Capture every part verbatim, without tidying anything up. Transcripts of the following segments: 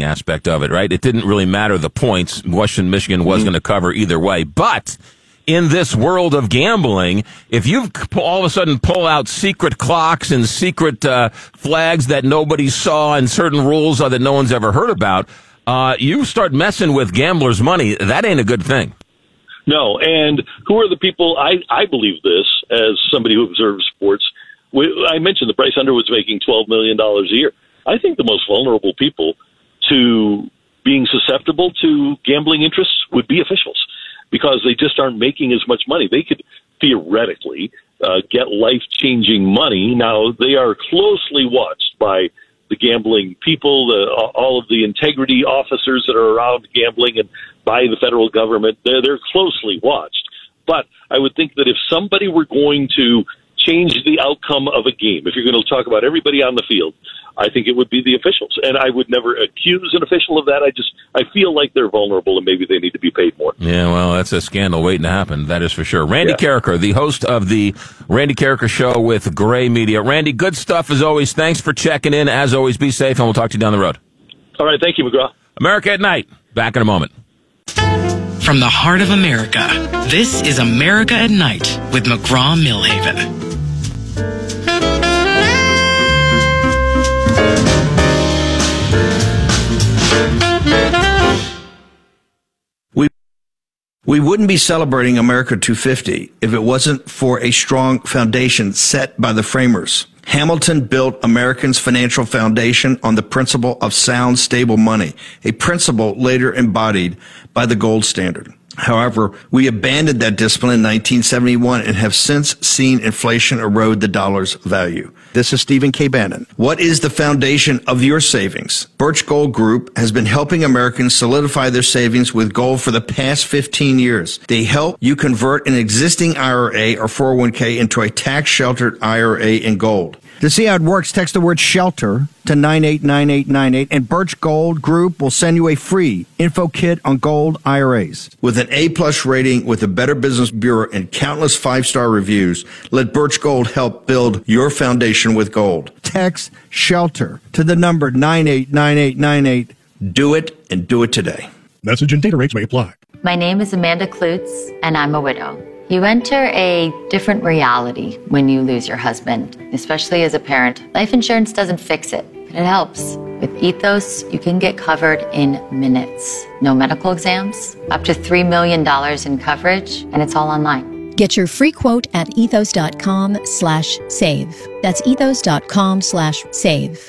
gambling aspect of it, right? It didn't really matter the points. Western Michigan was mm-hmm. going to cover either way. But in this world of gambling, if you all of a sudden pull out secret clocks and secret uh, flags that nobody saw and certain rules that no one's ever heard about, uh, you start messing with gamblers' money. That ain't a good thing. No, and who are the people, I, I believe this, as somebody who observes sports. We, I mentioned that Bryce Underwood's making twelve million dollars a year. I think the most vulnerable people to being susceptible to gambling interests would be officials, because they just aren't making as much money. They could theoretically uh, get life-changing money. Now, they are closely watched by the gambling people, the, all of the integrity officers that are around gambling, and by the federal government. They're, they're closely watched. But I would think that if somebody were going to change the outcome of a game, if you're going to talk about everybody on the field, I think it would be the officials. And I would never accuse an official of that. I just, I feel like they're vulnerable and maybe they need to be paid more. Yeah, well, that's a scandal waiting to happen. That is for sure. Randy yeah. Carricker, the host of the Randy Carricker Show with Gray Media. Randy, good stuff as always. Thanks for checking in. As always, be safe, and we'll talk to you down the road. All right. Thank you, McGraw. America at Night. Back in a moment. From the heart of America, this is America at Night with McGraw-Milhaven. We we wouldn't be celebrating America two fifty if it wasn't for a strong foundation set by the framers. Hamilton built Americans' financial foundation on the principle of sound, stable money, a principle later embodied by the gold standard. However, we abandoned that discipline in nineteen seventy-one and have since seen inflation erode the dollar's value. This is Stephen K. Bannon. What is the foundation of your savings? Birch Gold Group has been helping Americans solidify their savings with gold for the past fifteen years. They help you convert an existing I R A or four oh one k into a tax-sheltered I R A in gold. To see how it works, text the word SHELTER to nine eight nine eight nine eight, and Birch Gold Group will send you a free info kit on gold I R As. With an A-plus rating with the Better Business Bureau and countless five-star reviews, let Birch Gold help build your foundation with gold. Text SHELTER to the number nine eight nine eight nine eight. Do it, and do it today. Message and data rates may apply. My name is Amanda Klutz, and I'm a widow. You enter a different reality when you lose your husband, especially as a parent. Life insurance doesn't fix it, but it helps. With Ethos, you can get covered in minutes. No medical exams, up to three million dollars in coverage, and it's all online. Get your free quote at ethos.com slash save. That's ethos.com slash save.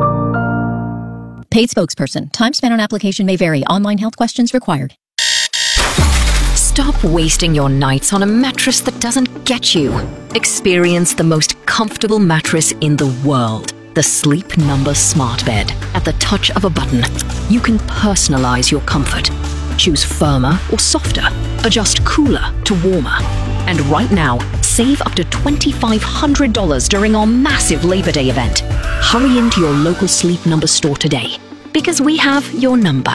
Paid spokesperson. Time spent on application may vary. Online health questions required. Stop wasting your nights on a mattress that doesn't get you. Experience the most comfortable mattress in the world. The Sleep Number Smart Bed. At the touch of a button, you can personalize your comfort. Choose firmer or softer. Adjust cooler to warmer. And right now, save up to two thousand five hundred dollars during our massive Labor Day event. Hurry into your local Sleep Number store today, because we have your number.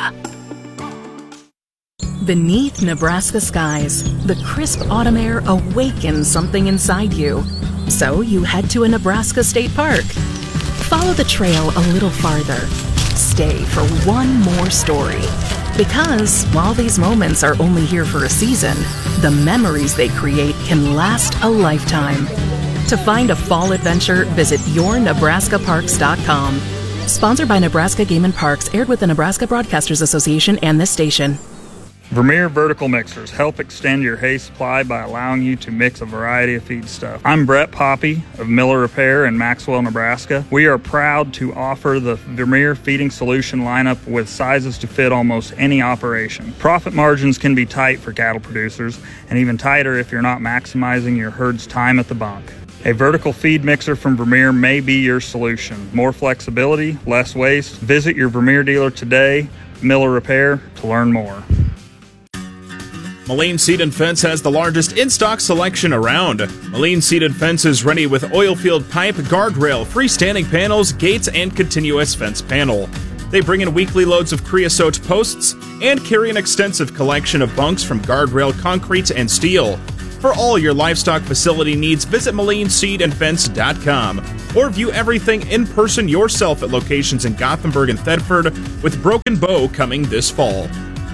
Beneath Nebraska skies, the crisp autumn air awakens something inside you. So you head to a Nebraska state park. Follow the trail a little farther. Stay for one more story. Because while these moments are only here for a season, the memories they create can last a lifetime. To find a fall adventure, visit your nebraska parks dot com. Sponsored by Nebraska Game and Parks, aired with the Nebraska Broadcasters Association and this station. Vermeer Vertical Mixers help extend your hay supply by allowing you to mix a variety of feedstuff. I'm Brett Poppy of Miller Repair in Maxwell, Nebraska. We are proud to offer the Vermeer feeding solution lineup with sizes to fit almost any operation. Profit margins can be tight for cattle producers, and even tighter if you're not maximizing your herd's time at the bunk. A vertical feed mixer from Vermeer may be your solution. More flexibility, less waste. Visit your Vermeer dealer today, Miller Repair, to learn more. Moline Seed and Fence has the largest in-stock selection around. Moline Seed and Fence is ready with oil field pipe, guardrail, freestanding panels, gates, and continuous fence panel. They bring in weekly loads of creosote posts and carry an extensive collection of bunks from guardrail, concrete, and steel. For all your livestock facility needs, visit Moline Seed and Fence dot com or view everything in person yourself at locations in Gothenburg and Thedford, with Broken Bow coming this fall.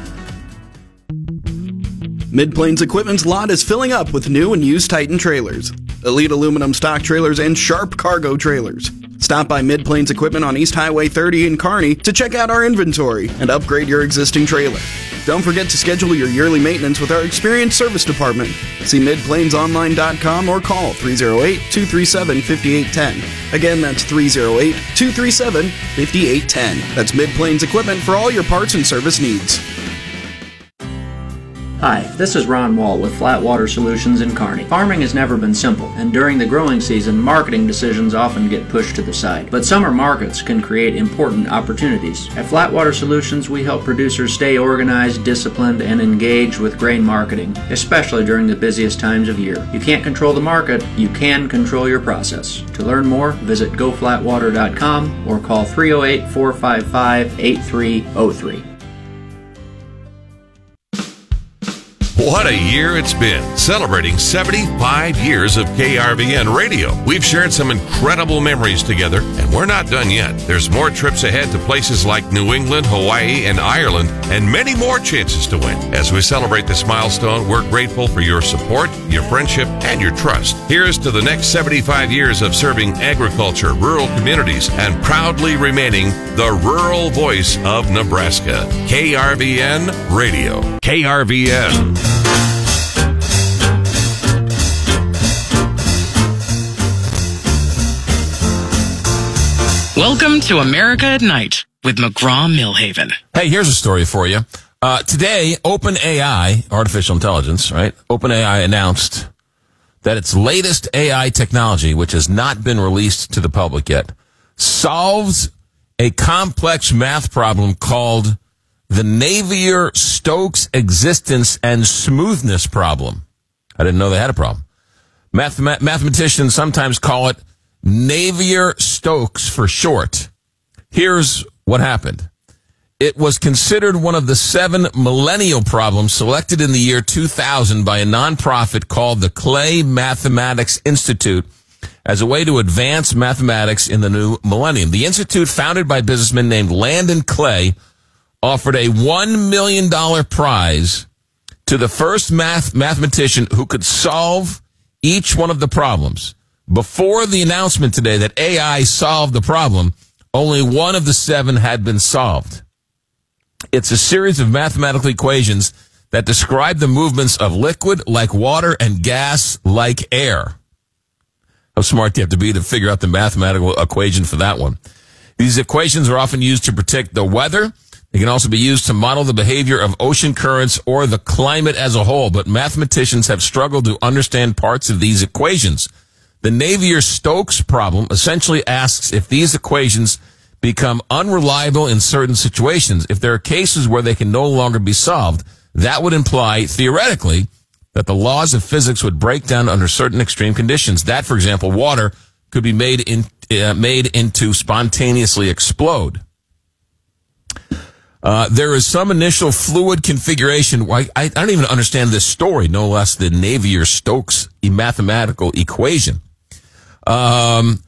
Mid-Plains Equipment's lot is filling up with new and used Titan trailers, Elite aluminum stock trailers, and Sharp cargo trailers. Stop by Mid-Plains Equipment on East Highway thirty in Kearney to check out our inventory and upgrade your existing trailer. Don't forget to schedule your yearly maintenance with our experienced service department. See mid plains online dot com or call three oh eight, two three seven, five eight one zero. Again, that's three oh eight, two three seven, five eight one zero. That's Mid-Plains Equipment for all your parts and service needs. Hi, this is Ron Wall with Flatwater Solutions in Kearney. Farming has never been simple, and during the growing season, marketing decisions often get pushed to the side. But summer markets can create important opportunities. At Flatwater Solutions, we help producers stay organized, disciplined, and engaged with grain marketing, especially during the busiest times of year. You can't control the market, you can control your process. To learn more, visit go flatwater dot com or call three oh eight, four five five, eight three oh three. What a year it's been, celebrating seventy-five years of K R V N radio. We've shared some incredible memories together, and we're not done yet. There's more trips ahead to places like New England, Hawaii, and Ireland, and many more chances to win. As we celebrate this milestone, we're grateful for your support, your friendship, and your trust. Here's to the next seventy-five years of serving agriculture, rural communities, and proudly remaining the rural voice of Nebraska. K R V N Radio. K R V N. Welcome to America at Night with McGraw-Millhaven. Hey, here's a story for you. Uh, today, OpenAI, artificial intelligence, right? OpenAI announced that its latest A I technology, which has not been released to the public yet, solves a complex math problem called the Navier-Stokes existence and smoothness problem. I didn't know they had a problem. Mathema- mathematicians sometimes call it Navier-Stokes for short. Here's what happened. It was considered one of the seven millennial problems selected in the year two thousand by a nonprofit called the Clay Mathematics Institute as a way to advance mathematics in the new millennium. The institute, founded by a businessman named Landon Clay, offered a one million dollars prize to the first math mathematician who could solve each one of the problems. Before the announcement today that A I solved the problem, only one of the seven had been solved. It's a series of mathematical equations that describe the movements of liquid like water and gas like air. How smart do you have to be to figure out the mathematical equation for that one? These equations are often used to predict the weather. They can also be used to model the behavior of ocean currents or the climate as a whole, but mathematicians have struggled to understand parts of these equations. The Navier-Stokes problem essentially asks if these equations become unreliable in certain situations. If there are cases where they can no longer be solved, that would imply, theoretically, that the laws of physics would break down under certain extreme conditions. That, for example, water could be made in, uh, made into spontaneously explode. Uh, there is some initial fluid configuration. I, I don't even understand this story, no less the Navier-Stokes mathematical equation. Um,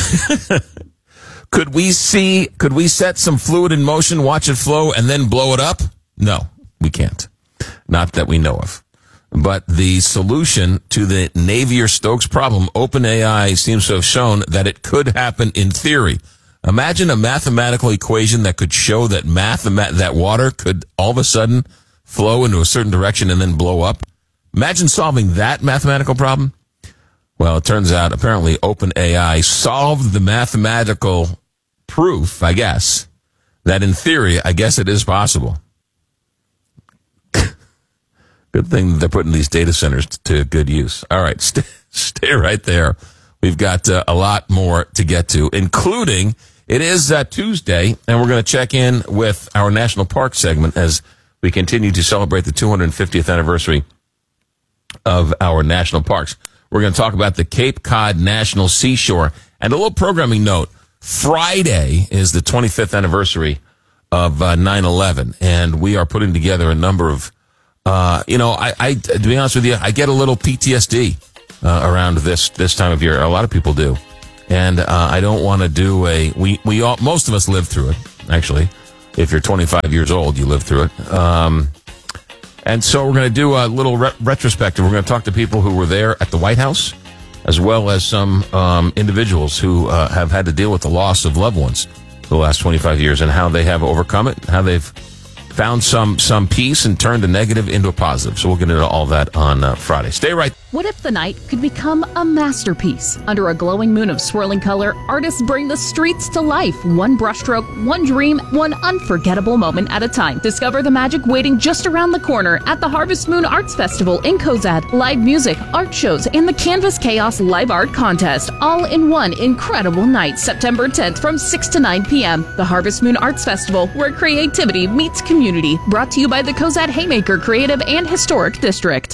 could we see, could we set some fluid in motion, watch it flow, and then blow it up? No, we can't. Not that we know of. But the solution to the Navier-Stokes problem, OpenAI seems to have shown that it could happen in theory. Imagine a mathematical equation that could show that math, that water could all of a sudden flow into a certain direction and then blow up. Imagine solving that mathematical problem. Well, it turns out apparently OpenAI solved the mathematical proof, I guess, that in theory, I guess it is possible. Good thing they're putting these data centers to good use. All right, st- stay right there. We've got uh, a lot more to get to, including it is uh, Tuesday, and we're going to check in with our National Park segment as we continue to celebrate the two hundred fiftieth anniversary of our national parks. We're going to talk about the Cape Cod National Seashore. And a little programming note, Friday is the twenty-fifth anniversary of uh, nine eleven, and we are putting together a number of uh, you know, I, I, to be honest with you, I get a little P T S D uh, around this this time of year. A lot of people do, and uh, I don't want to do a. We we all most of us live through it. Actually, if you're twenty-five years old, you live through it. Um, and so we're going to do a little re- retrospective. We're going to talk to people who were there at the White House, as well as some um, individuals who uh, have had to deal with the loss of loved ones for the last twenty-five years and how they have overcome it, how they've found some some peace and turned a negative into a positive. So we'll get into all that on uh, Friday. Stay right. What if the night could become a masterpiece? Under a glowing moon of swirling color, artists bring the streets to life. One brushstroke, one dream, one unforgettable moment at a time. Discover the magic waiting just around the corner at the Harvest Moon Arts Festival in Cozad. Live music, art shows, and the Canvas Chaos Live Art Contest, all in one incredible night, September tenth from six to nine p.m. The Harvest Moon Arts Festival, where creativity meets community. Brought to you by the Cozad Haymaker Creative and Historic District.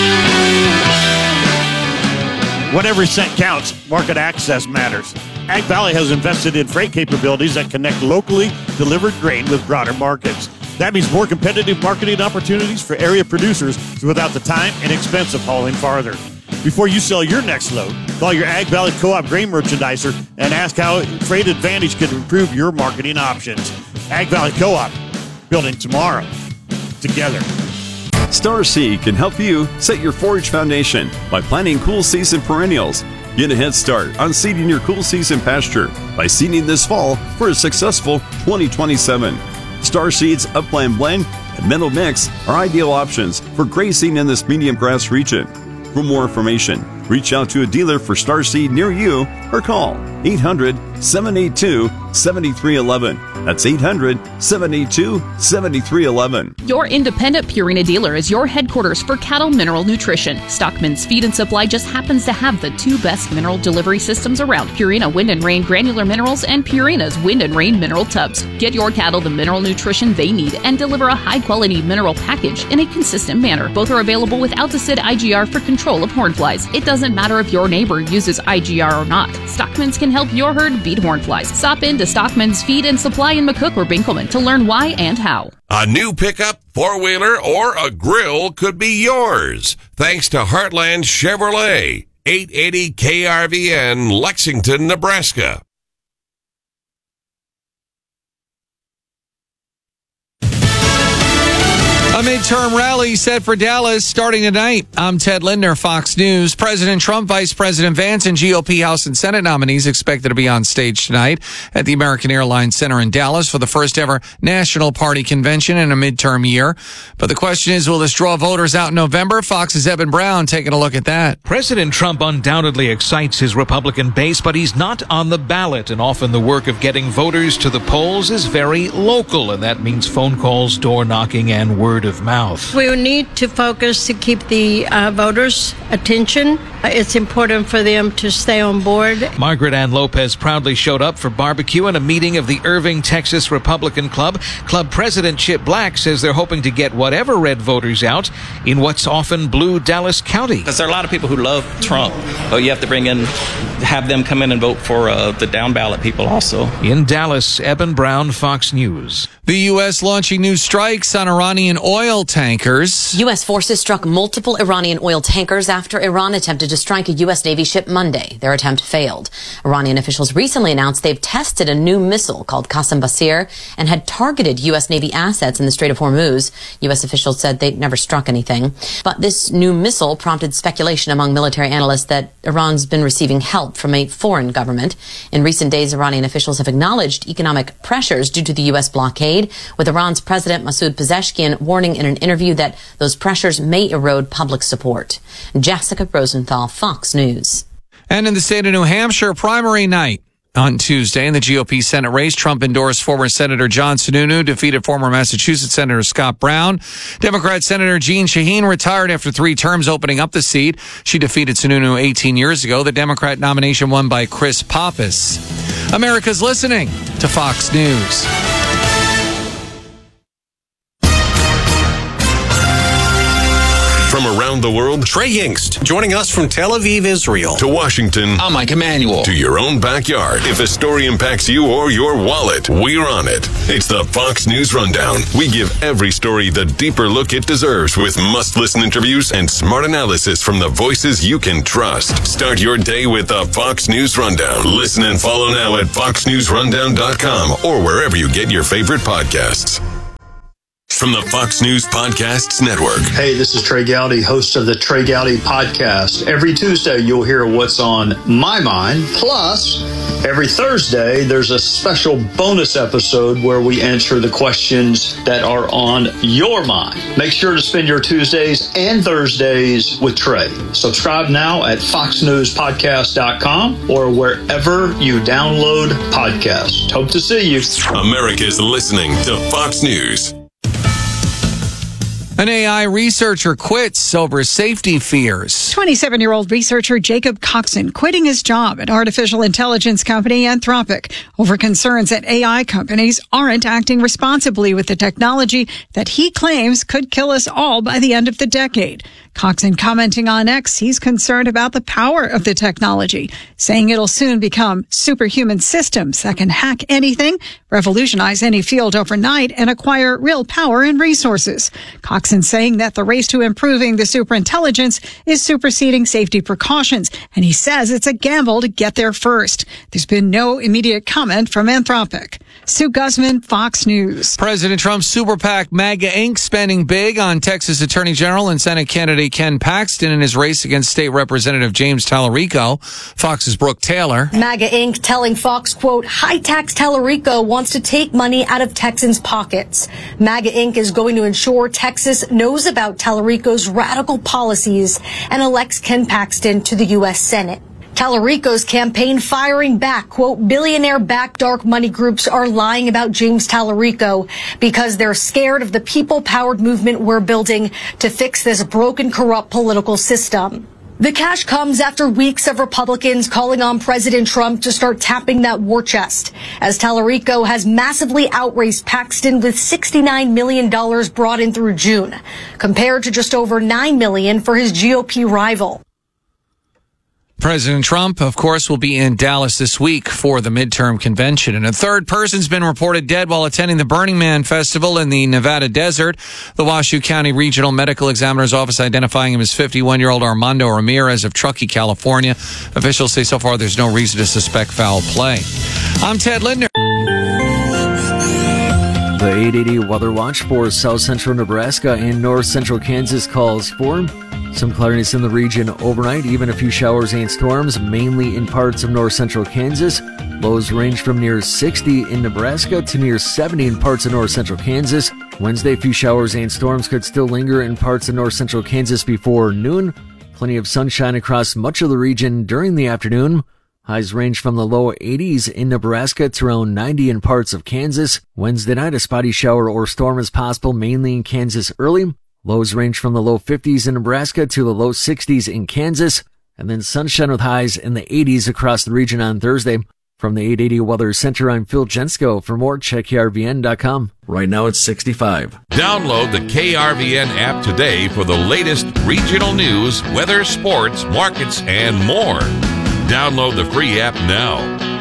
When every cent counts, market access matters. Ag Valley has invested in freight capabilities that connect locally delivered grain with broader markets. That means more competitive marketing opportunities for area producers without the time and expense of hauling farther. Before you sell your next load, call your Ag Valley Co-op grain merchandiser and ask how Freight Advantage can improve your marketing options. Ag Valley Co-op, building tomorrow together. Star Seed can help you set your forage foundation by planting cool season perennials. Get a head start on seeding your cool season pasture by seeding this fall for a successful twenty twenty-seven. Star Seed's Upland Blend and Meadow Mix are ideal options for grazing in this medium grass region. For more information, reach out to a dealer for Star Seed near you or call eight hundred, seven eight two, seven three one one. That's eight hundred, seven eight two, seven three one one. Your independent Purina dealer is your headquarters for cattle mineral nutrition. Stockman's Feed and Supply just happens to have the two best mineral delivery systems around: Purina Wind and Rain granular minerals and Purina's Wind and Rain mineral tubs. Get your cattle the mineral nutrition they need and deliver a high-quality mineral package in a consistent manner. Both are available with Alticid I G R for control of hornflies. It doesn't matter if your neighbor uses I G R or not. Stockman's can help your herd beat hornflies. Stop in to Stockman's Feed and Supply in McCook or Binkelman to learn why and how. A new pickup, four-wheeler, or a grill could be yours, thanks to Heartland Chevrolet, eight eighty K R V N, Lexington, Nebraska. A midterm rally set for Dallas starting tonight. I'm Ted Lindner, Fox News. President Trump, Vice President Vance, and G O P House and Senate nominees expected to be on stage tonight at the American Airlines Center in Dallas for the first ever National Party Convention in a midterm year. But the question is, will this draw voters out in November? Fox's Evan Brown taking a look at that. President Trump undoubtedly excites his Republican base, but he's not on the ballot, and often the work of getting voters to the polls is very local, and that means phone calls, door knocking, and word of mouth. We need to focus to keep the uh, voters' attention. It's important for them to stay on board. Margaret Ann Lopez proudly showed up for barbecue and a meeting of the Irving, Texas Republican Club. Club President Chip Black says they're hoping to get whatever red voters out in what's often blue Dallas County. Because there are a lot of people who love Trump, but you have to bring in, have them come in and vote for uh, the down ballot people also. In Dallas, Evan Brown, Fox News. The U S launching new strikes on Iranian oil tankers. U S forces struck multiple Iranian oil tankers after Iran attempted to strike a U S Navy ship Monday. Their attempt failed. Iranian officials recently announced they've tested a new missile called Qassem Basir and had targeted U S Navy assets in the Strait of Hormuz. U S officials said they never struck anything. But this new missile prompted speculation among military analysts that Iran's been receiving help from a foreign government. In recent days, Iranian officials have acknowledged economic pressures due to the U S blockade, with Iran's President Masoud Pezeshkian warning in an interview that those pressures may erode public support. Jessica Rosenthal, Fox News. And in the state of New Hampshire, primary night on Tuesday in the G O P Senate race. Trump endorsed former Senator John Sununu, defeated former Massachusetts Senator Scott Brown. Democrat Senator Jeanne Shaheen retired after three terms, opening up the seat. She defeated Sununu eighteen years ago. The Democrat nomination won by Chris Pappas. America's listening to Fox News. From around the world, Trey Yingst, joining us from Tel Aviv, Israel. To Washington, I'm Mike Emanuel. To your own backyard. If a story impacts you or your wallet, we're on it. It's the Fox News Rundown. We give every story the deeper look it deserves with must-listen interviews and smart analysis from the voices you can trust. Start your day with the Fox News Rundown. Listen and follow now at fox news rundown dot com or wherever you get your favorite podcasts. From the Fox News Podcasts Network. Hey, this is Trey Gowdy, host of the Trey Gowdy Podcast. Every Tuesday, you'll hear what's on my mind. Plus, every Thursday, there's a special bonus episode where we answer the questions that are on your mind. Make sure to spend your Tuesdays and Thursdays with Trey. Subscribe now at fox news podcast dot com or wherever you download podcasts. Hope to see you. America's listening to Fox News. An A I researcher quits over safety fears. twenty-seven-year-old researcher Jacob Coxon quitting his job at artificial intelligence company Anthropic over concerns that A I companies aren't acting responsibly with the technology that he claims could kill us all by the end of the decade. Coxon commenting on X, he's concerned about the power of the technology, saying it'll soon become superhuman systems that can hack anything, revolutionize any field overnight, and acquire real power and resources. Coxon saying that the race to improving the superintelligence is superseding safety precautions, and he says it's a gamble to get there first. There's been no immediate comment from Anthropic. Sue Guzman, Fox News. President Trump's super PAC MAGA Incorporated spending big on Texas Attorney General and Senate candidate Ken Paxton in his race against State Representative James Tallarico. Fox's Brooke Taylor. MAGA Incorporated telling Fox, quote, high-tax Tallarico wants to take money out of Texans' pockets. MAGA Incorporated is going to ensure Texas knows about Tallarico's radical policies and elects Ken Paxton to the U S Senate. Tallarico's campaign firing back, quote, billionaire-backed dark money groups are lying about James Tallarico because they're scared of the people-powered movement we're building to fix this broken, corrupt political system. The cash comes after weeks of Republicans calling on President Trump to start tapping that war chest, as Tallarico has massively outraised Paxton with sixty-nine million dollars brought in through June, compared to just over nine million dollars for his G O P rival. President Trump, of course, will be in Dallas this week for the midterm convention. And a third person's been reported dead while attending the Burning Man Festival in the Nevada desert. The Washoe County Regional Medical Examiner's Office identifying him as fifty-one-year-old Armando Ramirez of Truckee, California. Officials say so far there's no reason to suspect foul play. I'm Ted Lindner. The eight eighty Weather Watch for south central Nebraska and north central Kansas calls for some cloudiness in the region overnight, even a few showers and storms, mainly in parts of north central Kansas. Lows range from near sixty in Nebraska to near seventy in parts of north central Kansas. Wednesday, a few showers and storms could still linger in parts of north central Kansas before noon. Plenty of sunshine across much of the region during the afternoon. Highs range from the low eighties in Nebraska to around ninety in parts of Kansas. Wednesday night, a spotty shower or storm is possible, mainly in Kansas early. Lows range from the low fifties in Nebraska to the low sixties in Kansas. And then sunshine with highs in the eighties across the region on Thursday. From the eight eighty Weather Center, I'm Phil Jensko. For more, check K R V N dot com. Right now it's sixty-five. Download the K R V N app today for the latest regional news, weather, sports, markets, and more. Download the free app now.